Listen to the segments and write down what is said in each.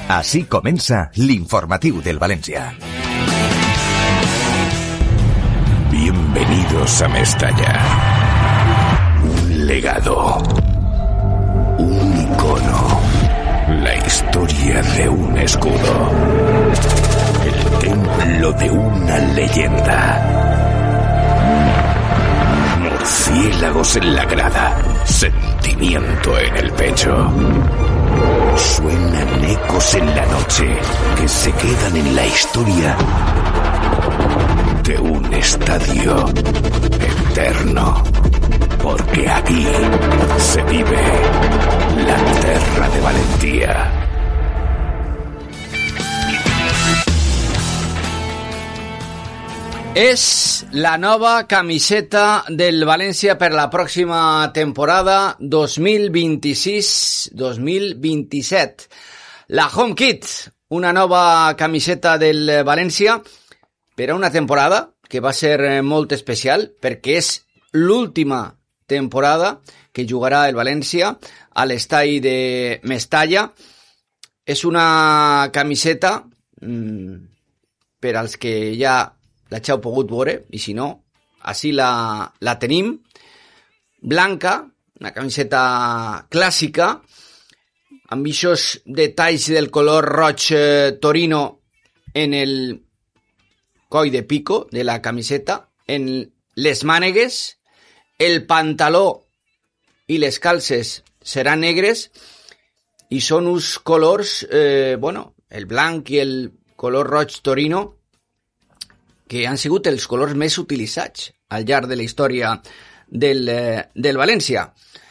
Així comença l'informatiu del València. Bienvenidos a Mestalla. Un legado. Un icono. La historia de un escudo. El templo de una leyenda. Murciélagos en la grada. Sentimiento en el pecho. Suenan ecos en la noche que se quedan en la historia de un estadio eterno. Porque aquí se vive la terra de valentía. És la nova camiseta del València per la pròxima temporada 2026-2027. La Home Kit, una nova camiseta del València per a una temporada que va ser molt especial perquè és l'última temporada que jugarà el València a l'estadi de Mestalla. És una camiseta per als que ja l'heu pogut veure, i si no, així la tenim, blanca, una camiseta clàssica, amb aquests detalls del color roig torino en el coll de pico de la camiseta, en les mànegues, el pantaló i les calces seran negres, i són uns colors, el blanc i el color roig torino, que han sigut els colors més utilitzats al llarg de la història del València.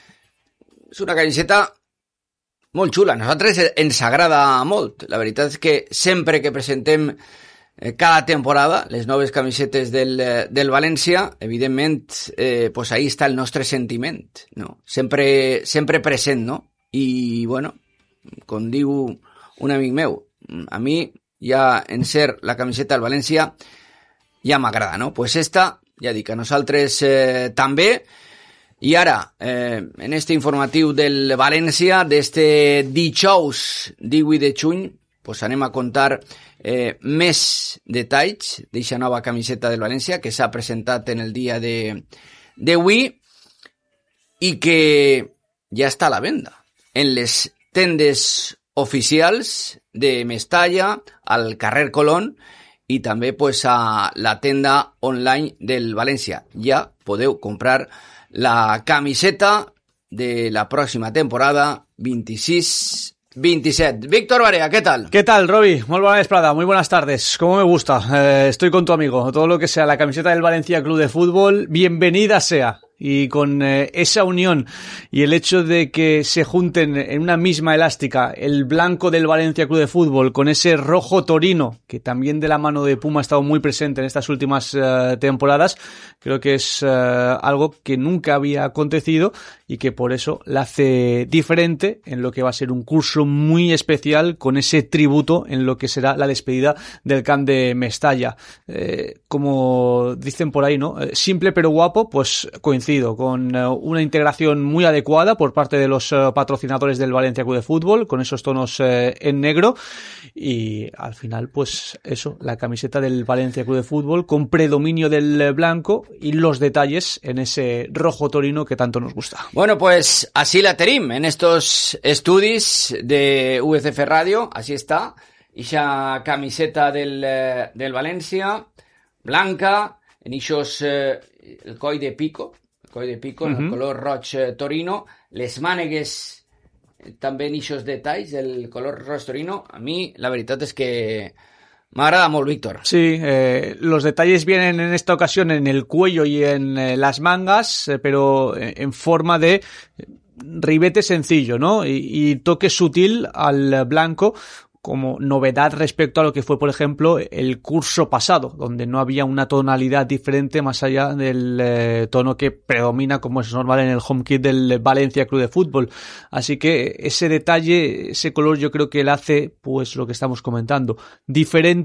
És una camiseta molt xula. A nosaltres ens agrada molt. La veritat és que sempre que presentem cada temporada les noves camisetes del València, evidentment, pues ahí està el nostre sentiment, no? Sempre present, no? I, com diu un amic meu, a mi ja en ser la camiseta del València ja m'agrada, no? Pues esta, ja dic, a nosaltres també. I ara, en este informatiu del València, d'este dijous 18 de juny, pues anem a contar més detalls d'aquesta nova camiseta del València que s'ha presentat en el dia d'avui i que ja està a la venda en les tendes oficials de Mestalla, al carrer Colón, i també pues, a la tenda online del València. Ja podeu comprar la camiseta de la pròxima temporada 26-27. Víctor Barea, ¿qué tal? ¿Qué tal, Roby? Muy buena vesprada, muy buenas tardes. ¿Cómo me gusta? Estoy con tu amigo. Todo lo que sea la camiseta del Valencia Club de Fútbol, bienvenida sea. Y con esa unión y el hecho de que se junten en una misma elástica el blanco del Valencia Club de Fútbol con ese rojo torino, que también de la mano de Puma ha estado muy presente en estas últimas temporadas, creo que es algo que nunca había acontecido y que por eso la hace diferente en lo que va a ser un curso muy especial con ese tributo en lo que será la despedida del Camp de Mestalla. Como dicen por ahí, ¿no? Simple pero guapo, pues coincide con una integración muy adecuada por parte de los patrocinadores del Valencia Club de Fútbol, con esos tonos en negro, y al final pues eso, la camiseta del Valencia Club de Fútbol con predominio del blanco y los detalles en ese rojo torino que tanto nos gusta. Bueno, pues así la tenim en estos estudis de UCF Radio, así está, esa camiseta del Valencia, blanca, en esos el coll de pico, en el color roig torino, les mànegues també en aquests detalls del color roig torino. A mi la veritat és que m'agrada molt, Víctor. Sí, los detalles vienen en esta ocasión en el cuello y en las mangas, pero en forma de ribete sencillo, ¿no? Y toque sutil al blanco, como novedad respecto a lo que fue, por ejemplo, el curso pasado, donde no había una tonalidad diferente más allá del tono que predomina, como es normal, en el home kit del Valencia Club de Fútbol. Así que ese detalle, ese color, yo creo que le hace, pues, lo que estamos comentando, diferente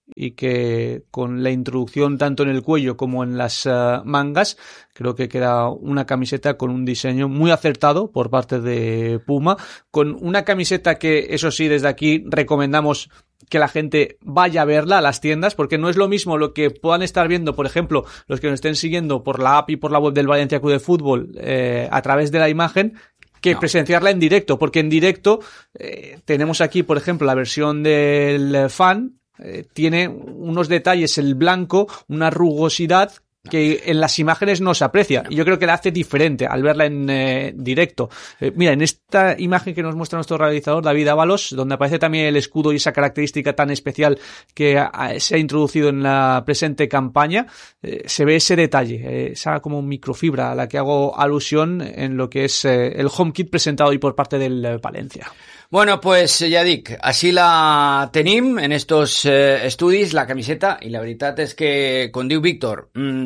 y que con la introducción tanto en el cuello como en las mangas, creo que queda una camiseta con un diseño muy acertado por parte de Puma, con una camiseta que, eso sí, desde aquí recomendamos que la gente vaya a verla a las tiendas, porque no es lo mismo lo que puedan estar viendo, por ejemplo, los que nos estén siguiendo por la app y por la web del Valencia Club de Fútbol a través de la imagen, que presenciarla en directo, porque en directo tenemos aquí, por ejemplo, la versión del fan, tiene unos detalles, el blanco, una rugosidad que en las imágenes no se aprecia, y yo creo que la hace diferente al verla en directo. Mira, en esta imagen que nos muestra nuestro realizador David Ábalos, donde aparece también el escudo y esa característica tan especial que se ha introducido en la presente campaña, se ve ese detalle, esa como microfibra a la que hago alusión en lo que es el home kit presentado hoy por parte del Valencia. Bueno, pues ja dic, així la tenim en estos estudis, la camiseta, i la veritat és que, com diu Víctor,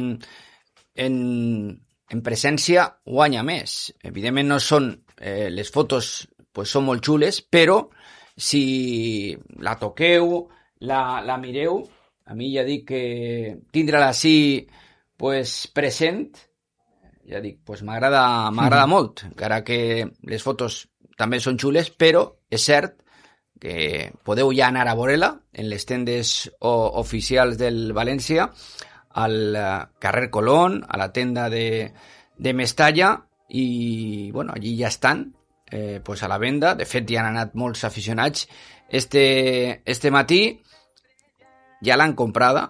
en presència guanya més. Evidentment no són, les fotos pues són molt xules, però si la toqueu, la mireu, a mi ja dic que tindre-la així pues present, ja dic, pues m'agrada molt, encara que les fotos també són xules, però és cert que podeu ja anar a veure-la en les tendes oficials del València, al carrer Colón, a la tenda de Mestalla, i bueno, allí ja estan pues a la venda. De fet, ja han anat molts aficionats. Este matí ja l'han comprada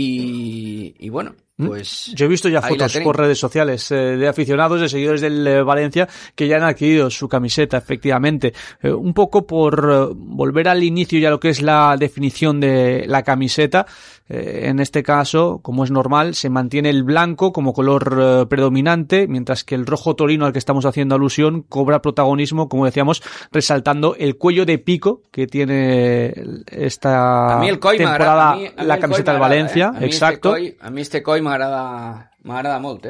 i bueno, pues yo he visto ya fotos por redes sociales de aficionados, de seguidores del Valencia que ya han adquirido su camiseta, efectivamente. Un poco por volver al inicio ya lo que es la definición de la camiseta. En este caso, como es normal, se mantiene el blanco como color predominante, mientras que el rojo torino al que estamos haciendo alusión cobra protagonismo, como decíamos, resaltando el cuello de pico que tiene esta temporada la camiseta del Valencia. Exacto. A mi este coll m'agrada molt,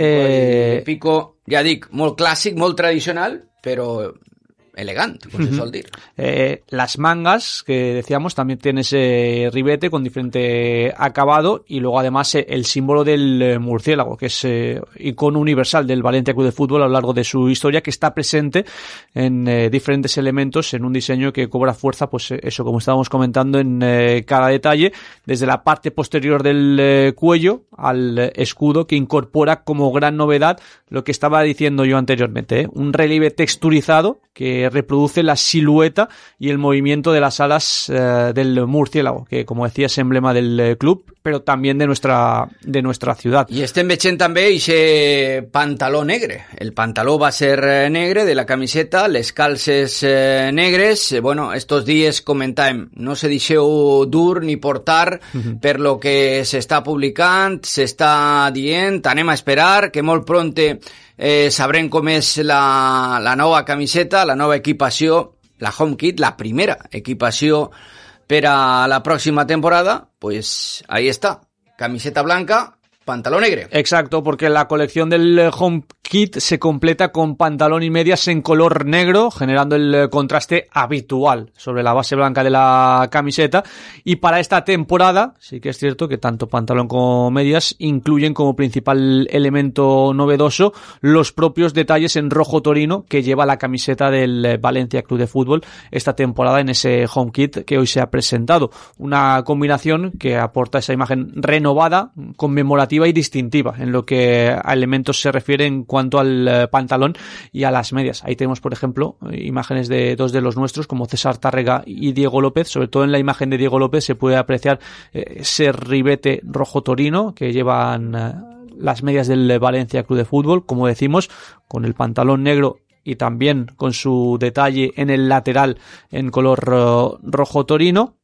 pico, ja dic, molt clàssic, molt tradicional, però elegante, pues se suele decir. Las mangas, que decíamos, también tiene ese ribete con diferente acabado, y luego además el símbolo del murciélago, que es icono universal del Valencia Club de Fútbol a lo largo de su historia, que está presente en diferentes elementos en un diseño que cobra fuerza, pues eso, como estábamos comentando, en cada detalle, desde la parte posterior del cuello al escudo, que incorpora como gran novedad lo que estaba diciendo yo anteriormente, un relieve texturizado que reproduce la silueta y el movimiento de las alas del murciélago, que como decía es emblema del club, pero también de nuestra ciudad. I estem veient també ese pantaló negre. El pantaló va ser negre de la camiseta, les calces negres. Bueno, estos dies comentàvem, no se deixeu dur ni portar per lo que s'està publicant, s'està dient, anem a esperar, que molt pronte sabrem com és la nova camiseta, la nova equipació, la home kit, la primera equipació per a la próxima temporada. Pues ahí está, camiseta blanca, pantalón negro. Exacto, porque la colección del home kit se completa con pantalón y medias en color negro, generando el contraste habitual sobre la base blanca de la camiseta. Y para esta temporada, sí que es cierto que tanto pantalón como medias incluyen como principal elemento novedoso los propios detalles en rojo torino que lleva la camiseta del Valencia Club de Fútbol esta temporada en ese home kit que hoy se ha presentado. Una combinación que aporta esa imagen renovada, conmemorativa y distintiva en lo que a elementos se refiere en cuanto al pantalón y a las medias. Ahí tenemos, por ejemplo, imágenes de dos de los nuestros como César Tárrega y Diego López. Sobre todo en la imagen de Diego López se puede apreciar ese ribete rojo torino que llevan las medias del Valencia Club de Fútbol, como decimos, con el pantalón negro y también con su detalle en el lateral en color rojo torino.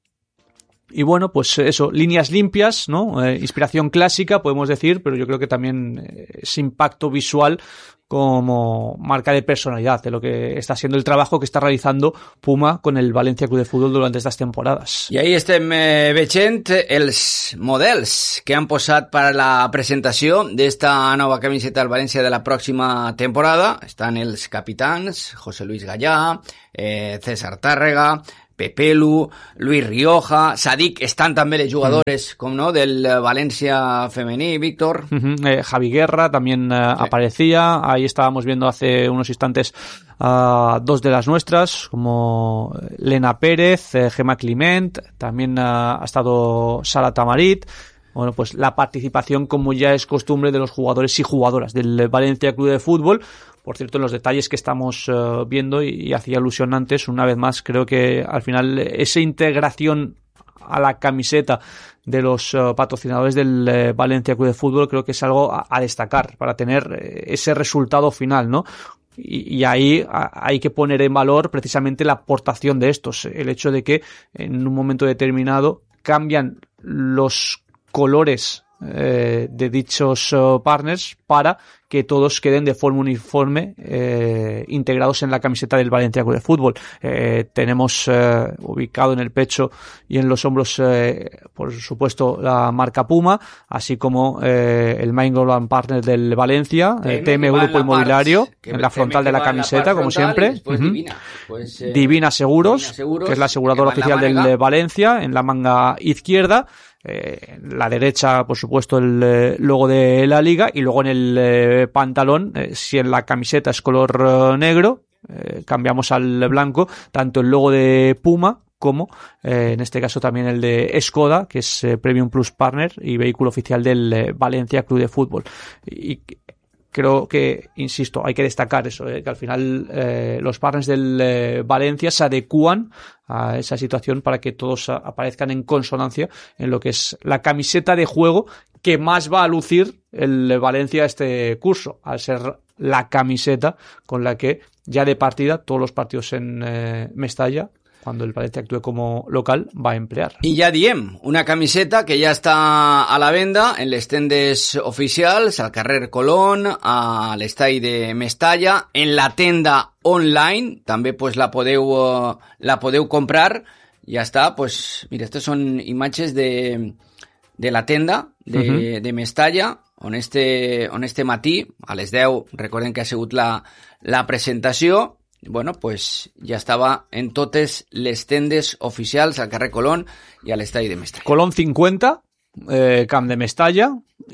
Y bueno, pues eso, líneas limpias, ¿no? Inspiración clásica, podemos decir, pero yo creo que también ese impacto visual como marca de personalidad de lo que está siendo el trabajo que está realizando Puma con el Valencia Club de Fútbol durante estas temporadas. I ahí estem veient els models que han posat per a la presentació d'esta nova camiseta del València de la pròxima temporada. Estan els capitans, José Luis Gallà, César Tárrega, Pepelu, Luis Rioja, Sadik, estan també les jugadores, com no, del Valencia femení, Víctor. Javi Guerra también aparecía. Ahí estábamos viendo hace unos instantes dos de las nuestras, como Lena Pérez, Gemma Climent, también ha estado Sara Tamarit. Bueno, pues la participación, como ya es costumbre, de los jugadores y jugadoras del Valencia Club de Fútbol. Por cierto, en los detalles que estamos viendo, y hacía alusión antes, una vez más, creo que al final esa integración a la camiseta de los patrocinadores del Valencia Club de Fútbol creo que es algo a destacar para tener ese resultado final, ¿no? Y ahí hay que poner en valor precisamente la aportación de estos, el hecho de que en un momento determinado cambian los colores de dichos partners para que todos queden de forma uniforme integrados en la camiseta del Valencia Club de Fútbol. Tenemos ubicado en el pecho y en los hombros, por supuesto, la marca Puma, así como el Main Global Partner del Valencia, TM Grupo Inmobiliario, en la frontal de la camiseta, como siempre. Divina Seguros, que es la aseguradora oficial del Valencia, en la manga izquierda. La derecha, por supuesto, el logo de la liga, y luego en el pantalón, si en la camiseta es color negro, cambiamos al blanco, tanto el logo de Puma como en este caso también el de Skoda, que es Premium Plus Partner y vehículo oficial del Valencia Club de Fútbol. Y creo que, insisto, hay que destacar eso, que al final los partners del Valencia se adecúan a esa situación para que todos aparezcan en consonancia en lo que es la camiseta de juego que más va a lucir el Valencia este curso, al ser la camiseta con la que ya de partida todos los partidos en Mestalla, cuando el Valencia actúe como local, va a emplear. I ja diem, una camiseta que ja està a la venda en les tendes oficials, al carrer Colón, a l'estadi de Mestalla, en la tenda online, també pues la podeu comprar. Ja està, pues mira, estas son imatges de la tenda de Mestalla, on este matí, a les 10, recordem que ha sigut la presentació. Bueno, pues ya estaba en totes les tendes oficials al carrer Colón y al estadi de Mestalla. Colón 50, Camp de Mestalla,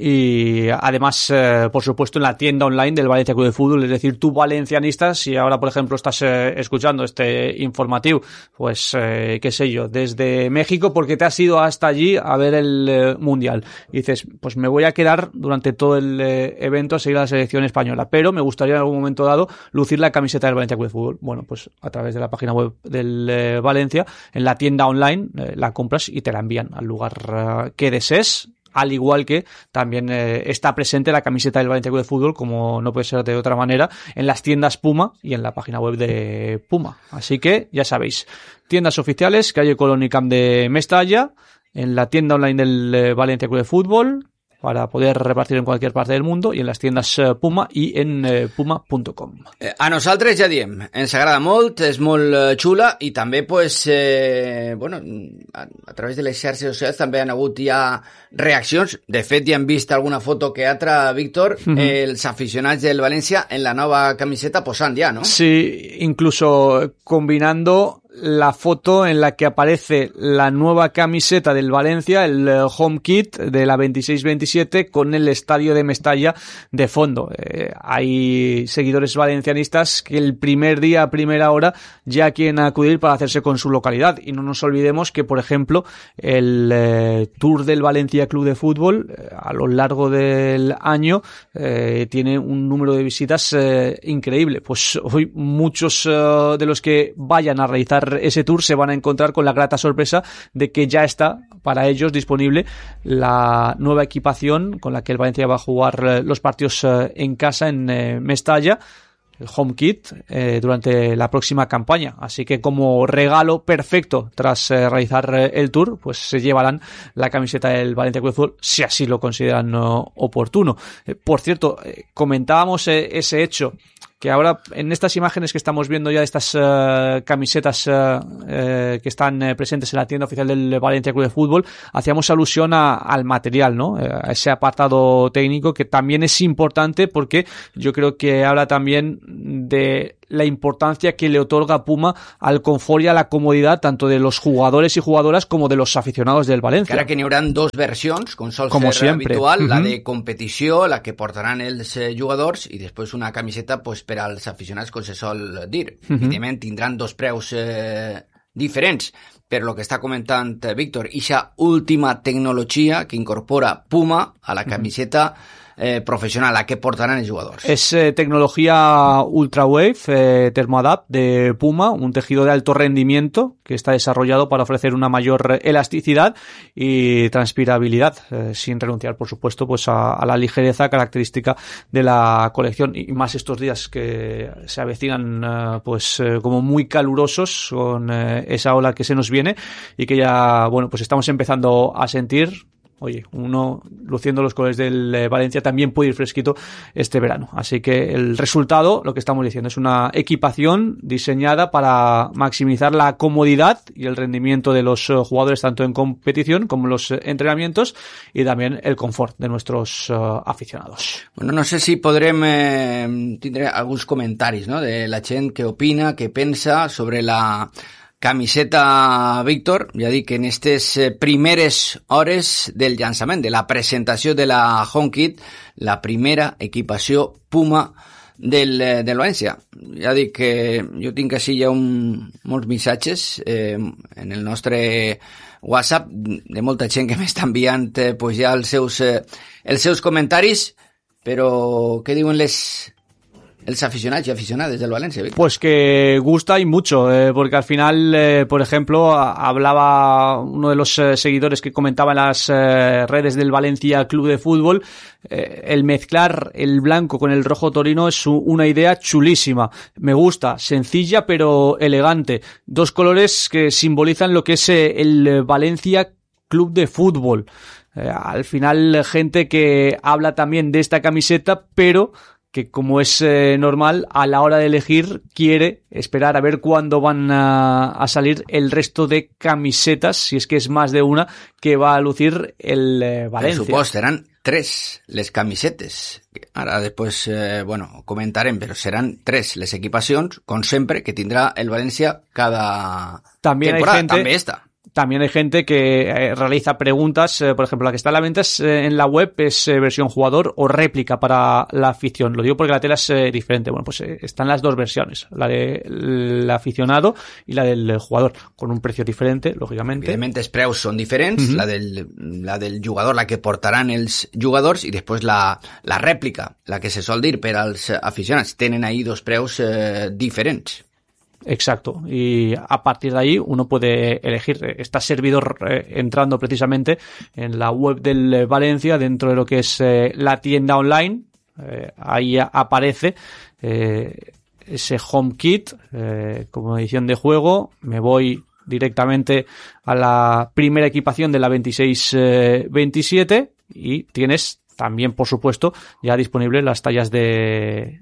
y además, por supuesto, en la tienda online del Valencia Club de Fútbol. Es decir, tú, valencianista, si ahora, por ejemplo, estás escuchando este informativo, pues, qué sé yo, desde México, porque te has ido hasta allí a ver el Mundial, y dices, pues me voy a quedar durante todo el evento a seguir a la selección española, pero me gustaría en algún momento dado lucir la camiseta del Valencia Club de Fútbol. Bueno, pues a través de la página web del Valencia, en la tienda online, la compras y te la envían al lugar que desees. Al igual que también está presente la camiseta del Valencia Club de Fútbol, como no puede ser de otra manera, en las tiendas Puma y en la página web de Puma. Así que, ya sabéis, tiendas oficiales, calle Colón y Camp de Mestalla, en la tienda online del Valencia Club de Fútbol, para poder repartir en cualquier parte del mundo, y en las tiendas Puma i en puma.com. A nosaltres ja diem, ens agrada molt, és molt xula, i també pues, bueno, a través de les xarxes socials també han hagut ja reaccions. De fet, ja hem vist alguna foto que altra, Víctor, els aficionats del València en la nova camiseta posant ja, ¿no? Sí, incluso combinando la foto en la que aparece la nueva camiseta del Valencia, el home kit de la 26-27, con el estadio de Mestalla de fondo. Hay seguidores valencianistas que el primer día, a primera hora, ya quieren acudir para hacerse con su localidad. Y no nos olvidemos que, por ejemplo, el Tour del Valencia Club de Fútbol, a lo largo del año, tiene un número de visitas increíble. Pues hoy muchos de los que vayan a realizar ese tour se van a encontrar con la grata sorpresa de que ya está para ellos disponible la nueva equipación con la que el Valencia va a jugar los partidos en casa en Mestalla, el home kit, durante la próxima campaña. Así que como regalo perfecto tras realizar el tour, pues se llevarán la camiseta del Valencia Club de Fútbol, si así lo consideran oportuno. Por cierto, comentábamos ese hecho, que ahora en estas imágenes que estamos viendo ya de estas camisetas que están presentes en la tienda oficial del Valencia Club de Fútbol, hacíamos alusión al material, ¿no? A ese apartado técnico que también es importante, porque yo creo que habla también de la importancia que le otorga Puma al confort y a la comodidad tanto de los jugadores y jugadoras como de los aficionados del València. Encara que n'hi haurà dos versions, com sol ser habitual, la de competició, la que portaran els jugadors, i després una camiseta pues, per als aficionats, com se sol dir. Evidentment tindran dos preus diferents, però el que està comentant Víctor, ixa última tecnologia que incorpora Puma a la camiseta profesional, la que portarán los jugadores. Es tecnología Ultrawave Thermoadapt de Puma, un tejido de alto rendimiento que está desarrollado para ofrecer una mayor elasticidad y transpirabilidad, sin renunciar, por supuesto, pues a la ligereza característica de la colección, y más estos días que se avecinan como muy calurosos con esa ola que se nos viene y que ya, bueno, pues estamos empezando a sentir. Oye, uno luciendo los colores del Valencia también puede ir fresquito este verano. Así que el resultado, lo que estamos diciendo, es una equipación diseñada para maximizar la comodidad y el rendimiento de los jugadores tanto en competición como en los entrenamientos, y también el confort de nuestros aficionados. Bueno, no sé si podrem tindre alguns comentaris, no?, de la gent que opina, que pensa sobre la camiseta Víctor. Ja dic que en aquestes primeres hores del llançament, de la presentació de la Home Kit, la primera equipació Puma del València. Ja dic que jo tinc així ja molts missatges en el nostre WhatsApp de molta gent que m'està enviant pues ja els seus comentaris, però què diuen els aficionados y aficionadas del Valencia, Víctor? Pues que gusta y mucho, porque al final, por ejemplo, hablaba uno de los seguidores que comentaba en las redes del Valencia Club de Fútbol, el mezclar el blanco con el rojo torino es una idea chulísima. Me gusta, sencilla pero elegante. Dos colores que simbolizan lo que es el Valencia Club de Fútbol. Al final, gente que habla también de esta camiseta, pero que, como es normal, a la hora de elegir quiere esperar a ver cuándo van a salir el resto de camisetas, si es que es más de una, que va a lucir el Valencia. Per supost, seran 3 les camisetes. Ara després, comentarem, però seran 3 les equipacions, com sempre, que tindrà el València cada temporada. També esta. También hay gente que realiza preguntas, por ejemplo, la que está a la venta en la web es versión jugador o réplica para la afición. Lo digo porque la tela es diferente. Bueno, pues están las dos versiones, la del aficionado y la del jugador, con un precio diferente, lógicamente. Evidentment els preus són diferents, la del jugador, la que portaran els jugadors, i després la rèplica, la que se sol dir per als aficionats. Tenen ahí dos preus diferents. Exacto, y a partir de ahí uno puede elegir. Está servidor entrando precisamente en la web del Valencia, dentro de lo que es la tienda online. Ahí aparece ese Home Kit como edición de juego. Me voy directamente a la primera equipación de la 26-27 y tienes también, por supuesto, ya disponibles las tallas de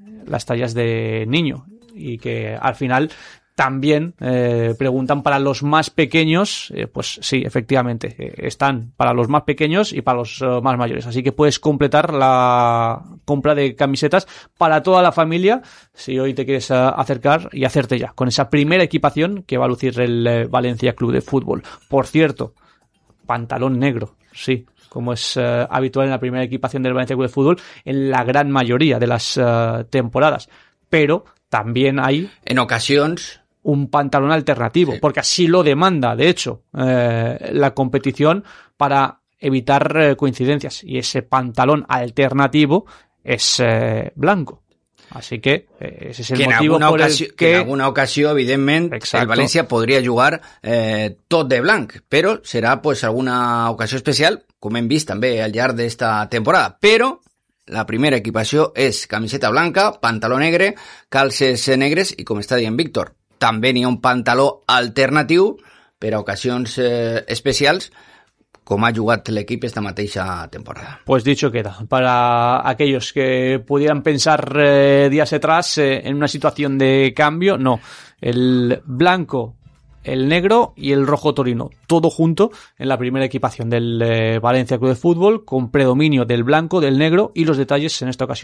niño. Y que al final también preguntan para los más pequeños, pues sí, efectivamente, están para los más pequeños y para los más mayores. Así que puedes completar la compra de camisetas para toda la familia si hoy te quieres acercar y hacerte ya con esa primera equipación que va a lucir el Valencia Club de Fútbol. Por cierto, pantalón negro, sí, como es habitual en la primera equipación del Valencia Club de Fútbol en la gran mayoría de las temporadas. Pero también hay en ocasiones un pantalón alternativo, sí, porque así lo demanda, de hecho, la competición, para evitar coincidencias, y ese pantalón alternativo es blanco. Así que ese es el motivo por el que en alguna ocasió, evidentment, exacto, el València podria jugar tot de blanc, però serà pues alguna ocasió especial, com hem vist també al llarg d'esta temporada. Però la primera equipació és camiseta blanca, pantaló negre, calces negres, i com està dient Víctor, també n'hi ha un pantaló alternatiu per a ocasions especials, como ha jugado el equipo esta mateixa temporada. Pues dicho queda. Para aquellos que pudieran pensar días atrás en una situación de cambio, no. El blanco, el negro y el rojo torino, todo junto en la primera equipación del Valencia Club de Fútbol, con predominio del blanco, del negro y los detalles en esta ocasión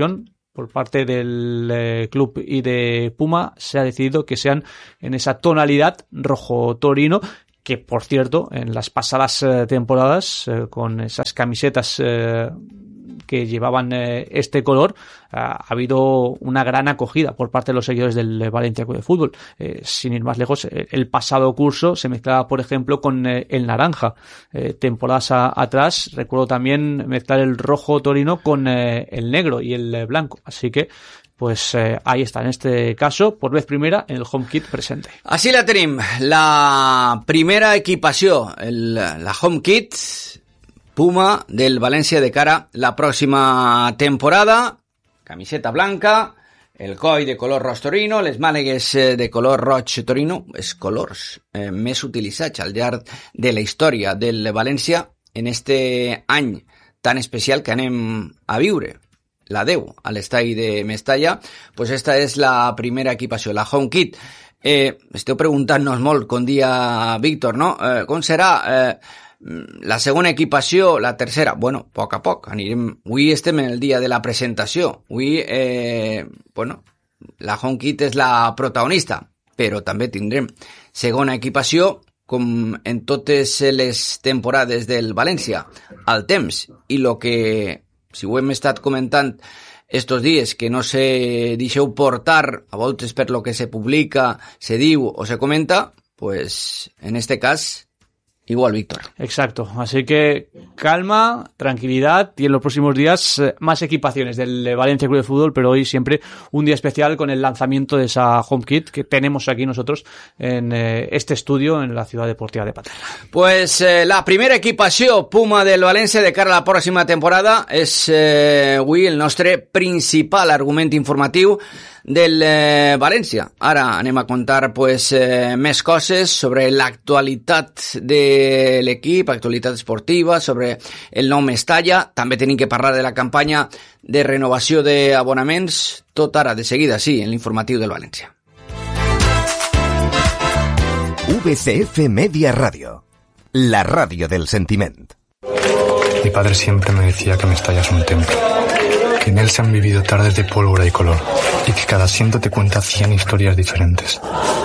por parte del club y de Puma se ha decidido que sean en esa tonalidad rojo torino, que por cierto en las pasadas temporadas con esas camisetas que llevaban este color ha habido una gran acogida por parte de los seguidores del Valencia Club de Fútbol. Sin ir más lejos, el pasado curso se mezclaba, por ejemplo, con el naranja. Temporadas atrás recuerdo también mezclar el rojo torino con el negro y el blanco. Así que pues ahí está, en este caso, por vez primera, en el home kit presente. Així la tenim, la primera equipació, la home kit Puma del València de cara a la pròxima temporada. Camiseta blanca, el coll de color roig torino, les mànegues de color roig torino, els colors més utilitzats al llarg de la història del València en este any tan especial que anem a viure. La 10 a l'estadi de Mestalla, pues esta és la primera equipació, la home kit. Esteu preguntant-nos molt, com dia Víctor, no? Com serà la segona equipació, la tercera? Bueno, a poc. Avui estem en el dia de la presentació. Avui, la home kit és la protagonista, però també tindrem segona equipació, com en totes les temporades del València, al temps. I lo que, si ho hem estat comentant estos dies, que no se deixeu portar a voltes per lo que se publica, se diu o se comenta, pues en este cas igual, Víctor. Exacto, así que calma, tranquilidad y en los próximos días más equipaciones del Valencia Club de Fútbol, pero hoy siempre un día especial con el lanzamiento de esa home kit que tenemos aquí nosotros en este estudio en la ciudad deportiva de Paterna. Pues la primera equipació Puma del València de cara a la pròxima temporada és avui el nostre principal argument informatiu del València. Ara anem a contar més coses sobre l'actualitat de l'equip, actualitat esportiva, sobre el nou Mestalla. També tenim que parlar de la campanya de renovació d'abonaments. Tot ara, de seguida, sí, en l'informatiu del València. VCF Media Radio, la radio del sentiment. Mi padre siempre me decía que Mestalla es un templo, que en él se han vivido tardes de pólvora y color, y que cada asiento te cuenta 100 historias diferentes.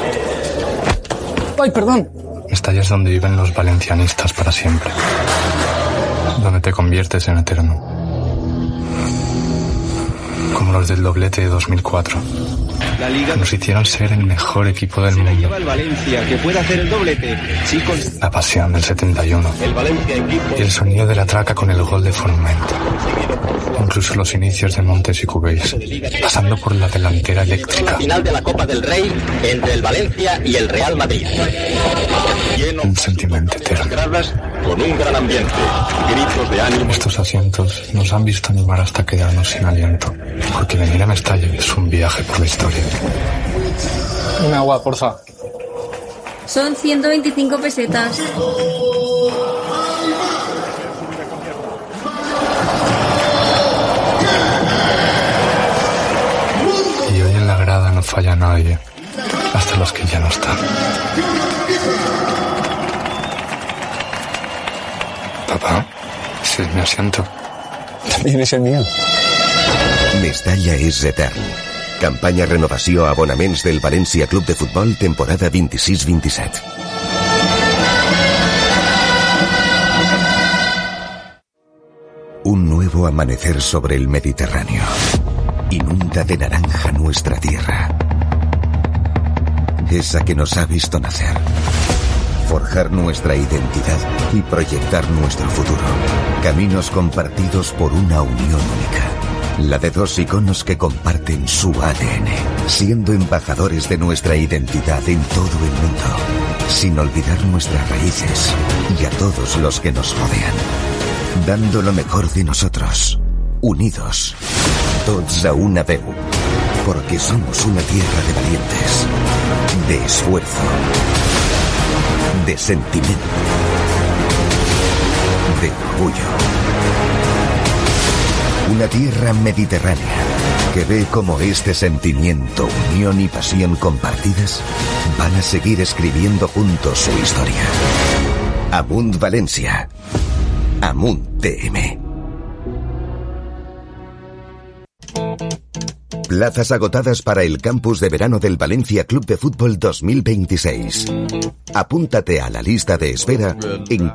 ¡Ay, perdón! Mestalla es donde viven los valencianistas para siempre, donde te conviertes en eterno, como los del doblete de 2004. La Liga nos hicieron ser el mejor equipo del mundo. Lleva el Valencia, que puede hacer el doblete. Chicos. La pasión del 71. El Valencia equipo. Y el sonido de la traca con el gol de Forment. Incluso los inicios de Montes y Cubells, pasando por la delantera eléctrica. Final de la Copa del Rey entre el Valencia y el Real Madrid. Un sentimiento eterno. Con un gran ambiente, gritos de ánimo. Estos asientos nos han visto animar hasta quedarnos sin aliento, porque venir a Mestalla es un viaje por la historia. Un agua, porfa. Son 125 pesetas. Y hoy en la grada no falla nadie, hasta los que ya no están. Papá, ese es mi asiento. También es el mío. Mestalla és etern. Campanya renovació a abonaments del València Club de Futbol temporada 26-27. Un nuevo amanecer sobre el Mediterráneo. Inunda de naranja nuestra tierra. Esa que nos ha visto nacer. Forjar nuestra identidad y proyectar nuestro futuro. Caminos compartidos por una unión única. La de dos iconos que comparten su ADN, siendo embajadores de nuestra identidad en todo el mundo, sin olvidar nuestras raíces y a todos los que nos rodean, dando lo mejor de nosotros, unidos, tots a una veu, porque somos una tierra de valientes, de esfuerzo, de sentimiento, de orgullo. Una tierra mediterránea que ve como este sentimiento, unión y pasión compartidas van a seguir escribiendo juntos su historia. Amunt Valencia. Amunt TM. Plazas agotadas para el campus de verano del Valencia Club de Fútbol 2026. Apúntate a la lista de espera en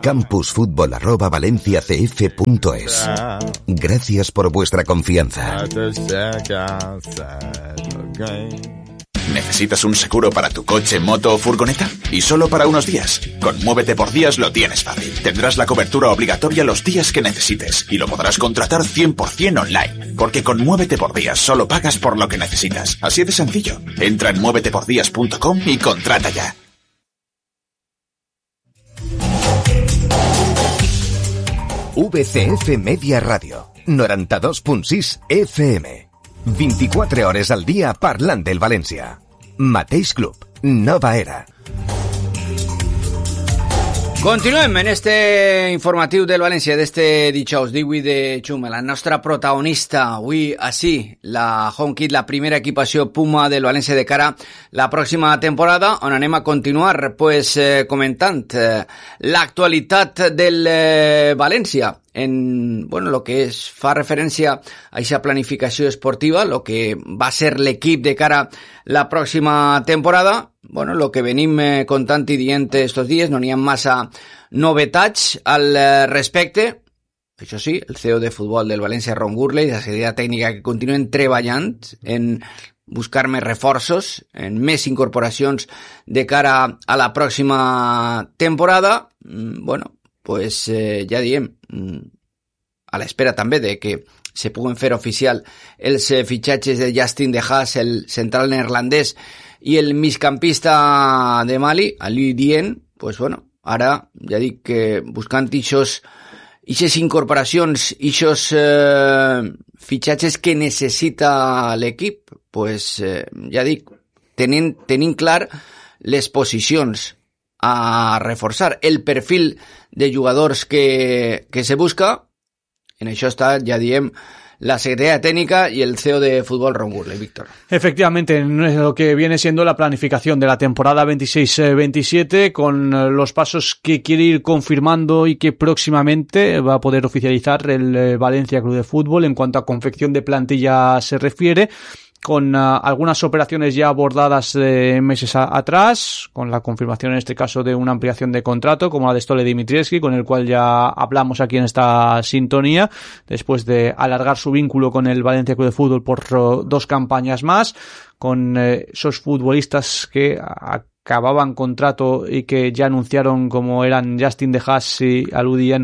campusfutbol@valenciacf.es. Gracias por vuestra confianza. ¿Necesitas un seguro para tu coche, moto o furgoneta? Y solo para unos días. Con Muévete por Días lo tienes fácil. Tendrás la cobertura obligatoria los días que necesites y lo podrás contratar 100% online. Porque con Muévete por Días solo pagas por lo que necesitas. Así de sencillo. Entra en muévetepordías.com y contrata ya. VCF Media Radio, 92.6 FM. 24 hores al dia parlant del València. Mateix club, nova era. Continuem en este informatiu del València d'este dijous 18 de juny. La nostra protagonista avui així, la Home Kit, la primera equipació Puma del València de cara la pròxima temporada, on anem a continuar comentant l'actualitat del València en lo que fa referència a aquesta planificació esportiva, lo que va ser l'equip de cara la pròxima temporada. Lo que venim contant i dient estos dies, no n'hi ha massa novetats al respecte. Això sí, el CEO de futbol del València, Ron Gurley, i la secretaria tècnica que continuen treballant en buscar més reforços, en més incorporacions de cara a la pròxima temporada. Ja diem, a l'espera també de que se puguen fer oficial els fitxatges de Justin De Haas, el central neerlandès, i el migcampista de Mali, Ali Dien. Ara ja dic que buscant ixes incorporacions, ixos fitxatges que necessita l'equip, ja dic, tenint clar les posicions a reforçar, el perfil de jugadors que se busca. En això està, ja diem, la Secretaría Técnica y el CEO de Fútbol, Ron Gurley. Víctor. Efectivamente, en lo que viene siendo la planificación de la temporada 26-27, con los pasos que quiere ir confirmando y que próximamente va a poder oficializar el Valencia Club de Fútbol en cuanto a confección de plantilla se refiere, con algunas operaciones ya abordadas meses atrás, con la confirmación en este caso de una ampliación de contrato como la de Stole Dimitrievski, con el cual ya hablamos aquí en esta sintonía, después de alargar su vínculo con el Valencia Club de Fútbol por 2 campañas más, con esos futbolistas que acababan contrato y que ya anunciaron, como eran Justin De Haas y aludían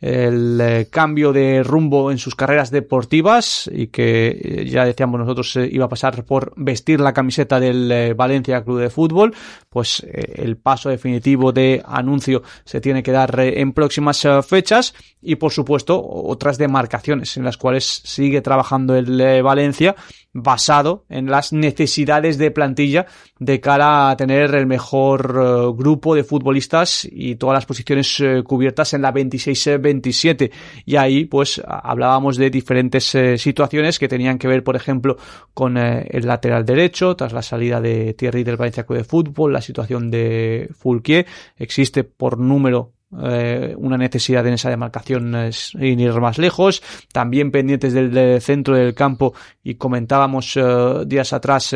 el cambio de rumbo en sus carreras deportivas, y que ya decíamos nosotros iba a pasar por vestir la camiseta del Valencia Club de Fútbol. Pues el paso definitivo de anuncio se tiene que dar en próximas fechas, y por supuesto otras demarcaciones en las cuales sigue trabajando el Valencia, basado en las necesidades de plantilla de cara a tener el mejor grupo de futbolistas y todas las posiciones cubiertas en la 26-27. Y ahí pues hablábamos de diferentes situaciones que tenían que ver, por ejemplo, con el lateral derecho, tras la salida de Thierry del Valencia Club de Fútbol, la situación de Foulquier. Existe por número una necesidad en esa demarcación sin ir más lejos. También pendientes del centro del campo, y comentábamos días atrás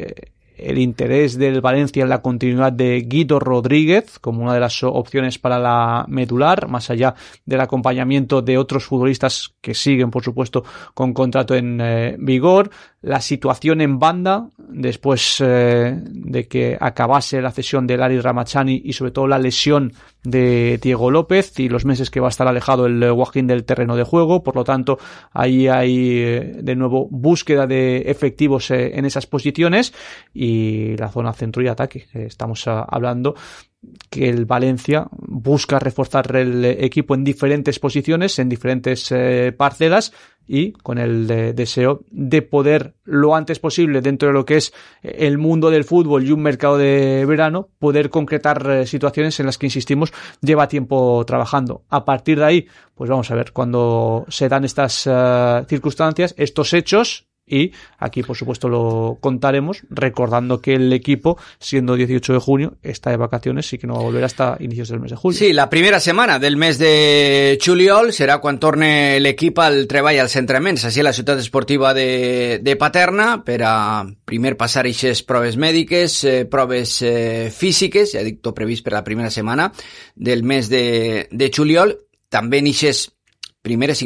el interés del Valencia en la continuidad de Guido Rodríguez como una de las opciones para la medular, más allá del acompañamiento de otros futbolistas que siguen, por supuesto, con contrato en vigor. La situación en banda, después de que acabase la cesión de Larry Ramachani, y sobre todo la lesión de Diego López y los meses que va a estar alejado el Joaquín del terreno de juego. Por lo tanto, ahí hay de nuevo búsqueda de efectivos en esas posiciones, y la zona centro y ataque. Estamos hablando que el Valencia busca reforzar el equipo en diferentes posiciones, en diferentes parcelas, y con el deseo de poder lo antes posible, dentro de lo que es el mundo del fútbol y un mercado de verano, poder concretar situaciones en las que, insistimos, lleva tiempo trabajando. A partir de ahí, pues vamos a ver cuando se dan estas circunstancias, estos hechos, y aquí por supuesto lo contaremos, recordando que el equipo, siendo 18 de junio, está de vacaciones y que no va a volver hasta inicios del mes de julio. Sí, la primera setmana del mes de juliol serà quan torne l'equip al treball als entrenaments, així a la ciutat esportiva de Paterna, per a primer passar aquestes proves mèdiques, proves físiques, ja dic, tot previst per la primera setmana del mes de juliol, també en aquestes primeres